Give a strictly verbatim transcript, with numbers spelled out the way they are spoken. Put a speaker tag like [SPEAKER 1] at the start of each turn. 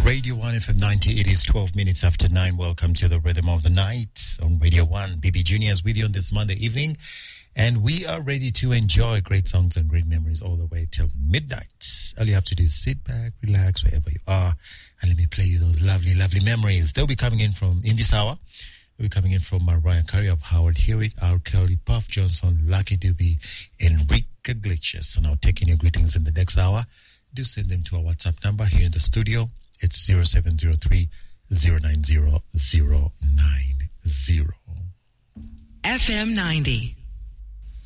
[SPEAKER 1] Radio one F M ninety, it is twelve minutes after nine. Welcome to the Rhythm of the Night on Radio one. B B Junior is with you on this Monday evening. And we are ready to enjoy great songs and great memories all the way till midnight. All you have to do is sit back, relax, wherever you are, and let me play you those lovely, lovely memories. They'll be coming in from, in this hour, they'll be coming in from Mariah Carey of Howard Hewitt, R. Kelly, Puff Johnson, Lucky Dube, Enrique Iglesias. So now taking your greetings in the next hour. Do send them to our WhatsApp number here in the studio. It's zero seven zero three, zero nine zero, zero nine zero.
[SPEAKER 2] F M ninety.